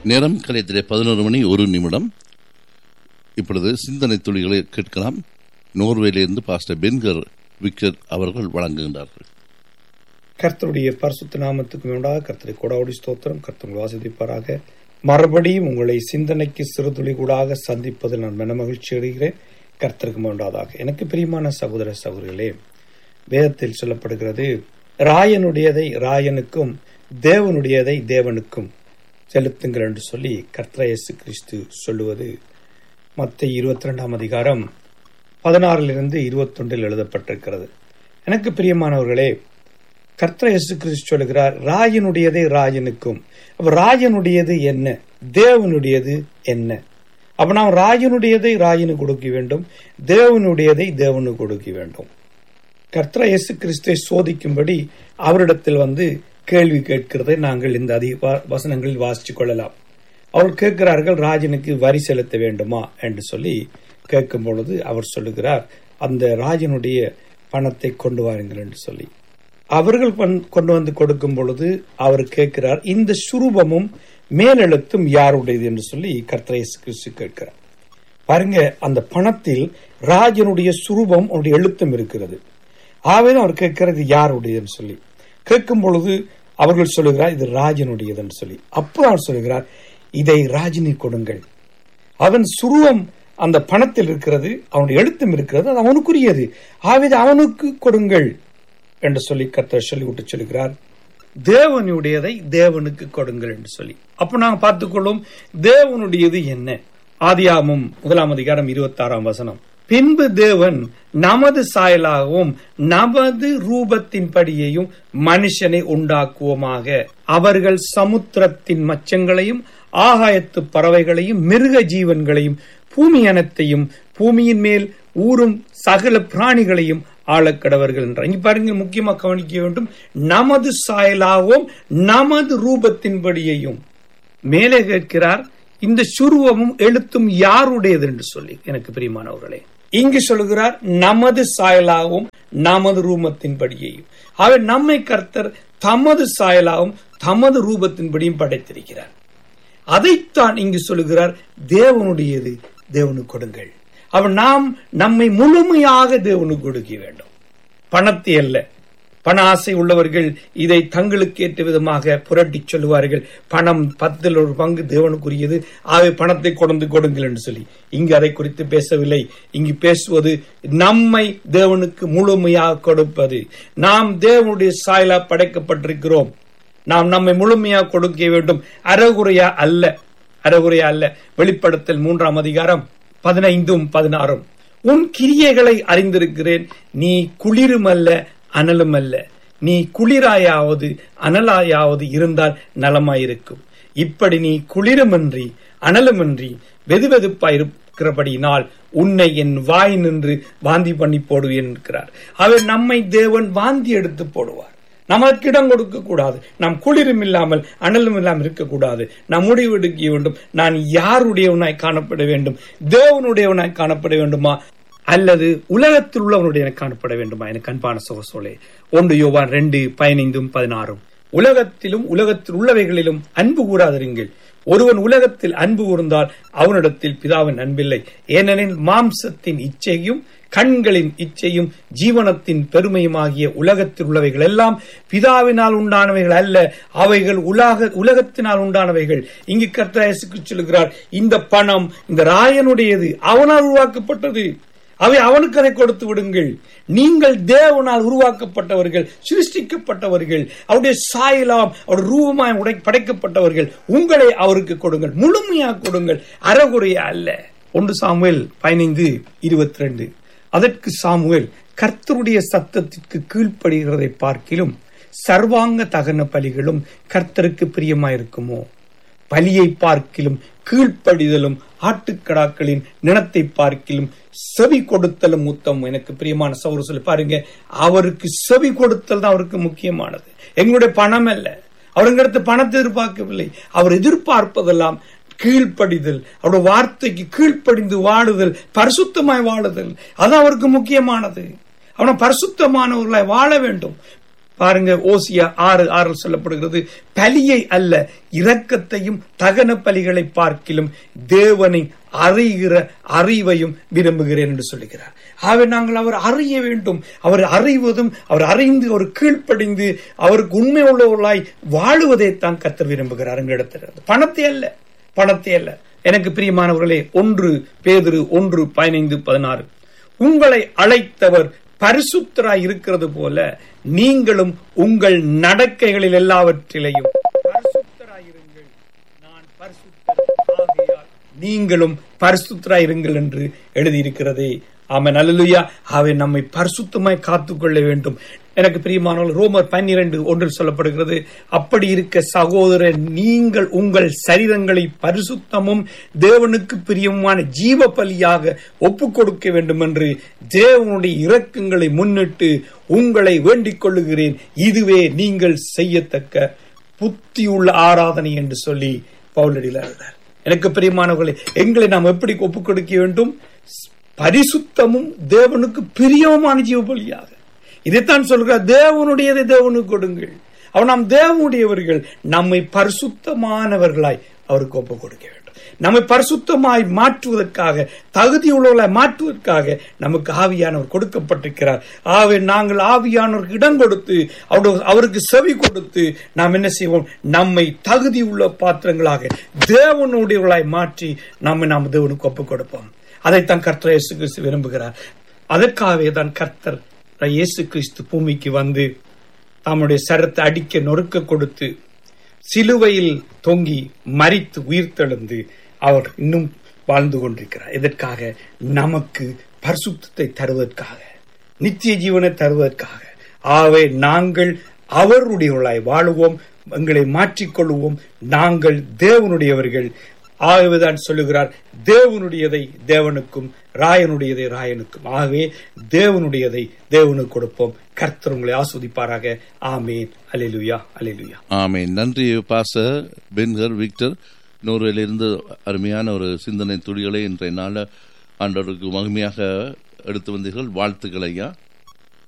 நேரம் கலையத்திலே 11:01. இப்பொழுது சிந்தனை துளிகளை கேட்கலாம். நோர்வேலிருந்து பாஸ்டர் பென்கர் விக்கர் அவர்கள் வழங்குகின்றார்கள். கர்த்தருடைய பரிசுத்த நாமத்துக்கு உண்டாக கர்த்தரை கொடாவுடி ஸ்தோத்திரம். கர்த்தர் வாசிப்பாராக. மறுபடியும் உங்களை சிந்தனைக்கு சிறு துளி கூடாக சந்திப்பதில் நான் மன மகிழ்ச்சி அடைகிறேன். கர்த்தருக்கு உண்டாதாக. எனக்கு பிரியமான சகோதர சகோதரிகளே, வேதத்தில் சொல்லப்படுகிறது, ராயனுடையதை ராயனுக்கும் தேவனுடையதை தேவனுக்கும் செலுத்துங்கள் என்று சொல்லி கர்த்தர் இயேசு கிறிஸ்து சொல்லுவது மத்தேயு 22 16-21 எழுதப்பட்டிருக்கிறது. எனக்கு பிரியமானவர்களே, கர்த்தர் இயேசு கிறிஸ்து சொல்லுகிறார், ராயனுடையதை ராயனுக்கும். அப்ப ராயனுடையது என்ன, தேவனுடையது என்ன? அப்ப நாம் ராயனுடையதை ராயனுக்கு கொடுக்க வேண்டும், தேவனுடையதை தேவனுக்கு கொடுக்க வேண்டும். கர்த்தர் இயேசு கிறிஸ்துவை சோதிக்கும்படி அவரிடத்தில் கேள்வி கேட்கிறதை நாங்கள் இந்த வசனங்களில் வாசித்துக் கொள்ளலாம். அவர் கேட்கிறார்கள், ராஜனுக்கு வரி செலுத்த வேண்டுமா என்று சொல்லி கேட்கும் பொழுது அவர் சொல்லுகிறார், அந்த ராஜனுடைய பணத்தை கொண்டு வாருங்கள் என்று சொல்லி அவர்கள் கொண்டு வந்து கொடுக்கும் பொழுது அவர் கேட்கிறார், இந்த சுரூபமும் மேலெழுத்தும் யாருடையது என்று சொல்லி கர்த்தர் இயேசு கிறிஸ்து கேட்கிறார். பாருங்க, அந்த பணத்தில் ராஜனுடைய சுரூபம் அவருடைய எழுத்தும் இருக்கிறது. ஆவேதான் அவர் கேட்கிறது யாருடையதுன்னு சொல்லி கேட்கும் பொழுது அவர்கள் சொல்லுகிறார், இது ராஜனுடையதுன்னு சொல்லி. அப்போ அவர் சொல்லுகிறார், இதை ராஜினி கொடுங்கள். அவன் சுருவம் அந்த பணத்தில் இருக்கிறது, அவனுடைய எழுத்தும் இருக்கிறது, அது அவனுக்குரியது. ஆவே அவனுக்கு கொடுங்கள் என்று சொல்லி கர்த்தர் சொல்லிவிட்டு சொல்லுகிறார், தேவனுடையதை தேவனுக்கு கொடுங்கள் என்று சொல்லி. அப்ப நாங்க பார்த்துக்கொள்ளும் தேவனுடையது என்ன. ஆதியாகமம் 1:26. பின்பு தேவன் நமது சாயலாகவும் நமது ரூபத்தின்படியையும் மனுஷனை உண்டாக்குவோமாக, அவர்கள் சமுத்திரத்தின் மச்சங்களையும் ஆகாயத்து பறவைகளையும் மிருக ஜீவன்களையும் பூமி அனைத்தையும் பூமியின் மேல் ஊறும் சகல பிராணிகளையும் ஆளக்கடவர்கள் என்றார். இங்க பாருங்க, முக்கியமா கவனிக்க வேண்டும், நமது சாயலாகவும் நமது ரூபத்தின்படியையும். மேலே கேட்கிறார், இந்த சுருவமும் எழுத்தும் யாருடையது என்று சொல்லி. எனக்கு பிரியமானவர்களே, இங்கு சொல்லுகிறார், நமது சாயலாகவும் நமது ரூபத்தின்படியையும். அவர் நம்மை கர்த்தர் தமது சாயலாகவும் தமது ரூபத்தின்படியும் படைத்திருக்கிறார். அதைத்தான் இங்கு சொல்லுகிறார், தேவனுடையது தேவனுக்கு கொடுங்கள். அவர் நாம் நம்மை முழுமையாக தேவனுக்கு கொடுக்க வேண்டும், பணத்தை அல்ல. பண ஆசை உள்ளவர்கள் இதை தங்களுக்கு ஏற்ற விதமாக புரட்டி சொல்லுவார்கள், பணம் 10% தேவனுக்குரியது, ஆகவே பணத்தை கொடுங்கள் என்று சொல்லி. இங்கு அதை குறித்து பேசவில்லை. இங்கு பேசுவது நம்மை தேவனுக்கு முழுமையாக கொடுப்பது. நாம் தேவனுடைய சாயலா படைக்கப்பட்டிருக்கிறோம். நாம் நம்மை முழுமையாக கொடுக்க வேண்டும், அறகுறையா அல்ல. வெளிப்படுத்தல் 3:15-16. உன் கிரியைகளை அறிந்திருக்கிறேன், நீ குளிரும் அல்ல அனலும் அல்ல. நீ குளிராயாவது அனலாயாவது இருந்தால் நலமாயிருக்கும். இப்படி நீ குளிருமின்றி அனலுமின்றி வெதுவெதுப்பாயிருக்கிறபடியினால் உன்னை என் வாய் நின்று வாந்தி பண்ணி போடுவேன் என்கிறார். அவர் நம்மை தேவன் வாந்தி எடுத்து போடுவார். நமக்கு இடம் கொடுக்க கூடாது. நாம் குளிரும் இல்லாமல் அனலும் இல்லாமல் இருக்கக்கூடாது. நாம் முடிவு எடுக்க வேண்டும், நான் யாருடையவனாய் காணப்பட வேண்டும், தேவனுடையவனாய் காணப்பட வேண்டுமா அல்லது உலகத்தில் உள்ளவனுடைய காணப்பட வேண்டுமா? எனக்கு அன்பான சகோதரர்களே, 1 யோவான் 2:15-16. உலகத்திலும் உலகத்தில் உள்ளவைகளிலும் அன்பு கூறாதிருங்கள். ஒருவன் உலகத்தில் அன்பு கூர்ந்தால் அவனிடத்தில் பிதாவின் அன்பில்லை. ஏனெனில் மாம்சத்தின் இச்சையும் கண்களின் இச்சையும் ஜீவனத்தின் பெருமையுமாகிய உலகத்தில் உள்ளவைகள் எல்லாம் பிதாவினால் உண்டானவைகள் அல்ல, அவைகள் உலகத்தினால் உண்டானவைகள். இங்கு கர்த்தர் இயேசு சொல்லுகிறார், இந்த பணம் இந்த ராயனுடையது, அவனால் உருவாக்கப்பட்டது. அவை அவனுக்கு அதை கொடுத்து விடுங்கள். நீங்கள் தேவனால் உருவாக்கப்பட்டவர்கள், சிருஷ்டிக்கப்பட்டவர்கள், அவருடைய சாயலாம் அவருடைய ரூபமாய் படைக்கப்பட்டவர்கள். உங்களை அவருக்கு கொடுங்கள், முழுமையாக கொடுங்கள், அறகுறையா அல்ல. 1 சாமுவேல் 15:22. அதற்கு சாமுவேல், கர்த்தருடைய சத்தத்திற்கு கீழ்ப்படுகிறதை பார்க்கிலும் சர்வாங்க தகன பலிகளும் கர்த்தருக்கு பிரியமாயிருக்குமோ? பலியை பார்க்கிலும் கீழ்ப்படிதலும் ஆட்டுக்கடாக்களின் நினத்தை பார்க்கிலும் செவி கொடுத்தலும் உத்தமம். எனக்கு பிரியமான சகோதரர் சொல்லி பாருங்க, அவருக்கு செவி கொடுத்தல் தான் அவருக்கு முக்கியமானது. எங்களுடைய பணம் அல்ல. அவர் எங்களுக்கு பணத்தை எதிர்பார்க்கவில்லை. அவர் எதிர்பார்ப்பதெல்லாம் கீழ்ப்படிதல், அவருடைய வார்த்தைக்கு கீழ்ப்படிந்து வாழுதல், பரிசுத்தமாய் வாழுதல். அது அவருக்கு முக்கியமானது. அவனை பரிசுத்தமானவர்களாய் வாழ வேண்டும். பாருங்க, ஓசியா 6:6 சொல்லப்படுகிறது, பலியை அல்ல இரக்கத்தையும் தகன பலிகளை பார்க்கிலும் தேவனை அறிகிற அறிவையும் விரும்புகிறேன் என்று சொல்லுகிறார். ஆகவே நாங்கள் அவர் அறிய வேண்டும். அவர் அறிவதும், அவர் அறிந்து, அவர் கீழ்ப்படிந்து, அவருக்கு உண்மை உள்ளவர்களாய் வாழுவதைத்தான் கர்த்தர் விரும்புகிறார் எங்களிடத்தில். பணத்தை அல்ல. எனக்கு பிரியமானவர்களே, 1 பேதுரு 1:15-16, உங்களை அழைத்தவர் பரிசுத்தராய் இருக்கிறது போல நீங்களும் உங்கள் நடக்கைகளில் எல்லாவற்றிலையும் பரிசுத்தராயிருங்கள். நான் பரிசுத்தர் ஆகையால் நீங்களும் பரிசுத்தராயிருங்கள் என்று எழுதியிருக்கிறதே. ஆமென், அல்லேலூயா. ஆகவே நம்மை பரிசுத்தமாய் காத்துக்கொள்ள வேண்டும். எனக்கு பிரியமானவர்கள், ரோமர் 12:1 சொல்லப்படுகிறது, அப்படி இருக்க சகோதரர், நீங்கள் உங்கள் சரீரங்களை பரிசுத்தமும் தேவனுக்கு பிரியமான ஜீவ பலியாக ஒப்புக் கொடுக்க வேண்டும் என்று தேவனுடைய இரக்கங்களை முன்னிட்டு உங்களை வேண்டிக் கொள்ளுகிறேன். இதுவே நீங்கள் செய்யத்தக்க புத்தியுள்ள ஆராதனை என்று சொல்லி பவுலடியில் எழுதார். எனக்கு பிரியமானவர்களே, எங்களை நாம் எப்படி ஒப்புக் கொடுக்க வேண்டும்? பரிசுத்தமும் தேவனுக்கு பிரியமான ஜீவ பலியாக. இதைத்தான் சொல்கிறார், தேவனுடையதை தேவனுக்கு கொடுங்கள். அவர் நாம் தேவனுடையவர்கள், நம்மை பரிசுத்தமானவர்களாய் அவருக்கு ஒப்புக் கொடுக்க வேண்டும். நம்மை பரிசுத்தமாய் மாற்றுவதற்காக, தகுதி உள்ளவர்களாய் மாற்றுவதற்காக நமக்கு ஆவியானவர் கொடுக்கப்பட்டிருக்கிறார். ஆகவே நாங்கள் ஆவியானவருக்கு இடம் கொடுத்து, அவருக்கு செவி கொடுத்து நாம் என்ன செய்வோம்? நம்மை தகுதி உள்ள பாத்திரங்களாக தேவனுடையவர்களாய் மாற்றி நாம் தேவனுக்கு ஒப்புக் கொடுப்போம். அதைத்தான் கர்த்தர் இயேசு கிறிஸ்து விரும்புகிறார். அதற்காகவே தான் கர்த்தர் இயேசு கிறிஸ்து பூமிக்கு வந்து தம்முடைய சரத்தை அடிக்க நொறுக்க கொடுத்து சிலுவையில் தொங்கி மரித்து உயிர்த்தெழுந்து அவர் இன்னும் வாழ்ந்து கொண்டிருக்கிறார். இதற்காக நமக்கு பரிசுத்தத்தை தருவதற்காக, நித்திய ஜீவனை தருவதற்காக. ஆகவே நாங்கள் அவருடையவர்களாய் வாழுவோம், எங்களை மாற்றிக்கொள்வோம். நாங்கள் தேவனுடையவர்கள். ஆகவேதான் சொல்லுகிறார், தேவனுடையதை தேவனுக்கும், ராயனுடையதை ராயனுக்கும். ஆகவே தேவனுடையதை தேவனுக்கு கொடுப்போம். கர்த்தர் உங்களை ஆஸ்வதிப்பாராக. ஆமேன், அல்லேலூயா, அல்லேலூயா, ஆமேன். நன்றி பாஸ்டர் பென்கர் விக்டர். நோர்வேலிருந்து அருமையான ஒரு சிந்தனை துளிகளை இன்றைய நாள் ஆண்டவருக்கு மகிமையாக எடுத்து வந்தீர்கள். வாழ்த்துக்கள் ஐயா.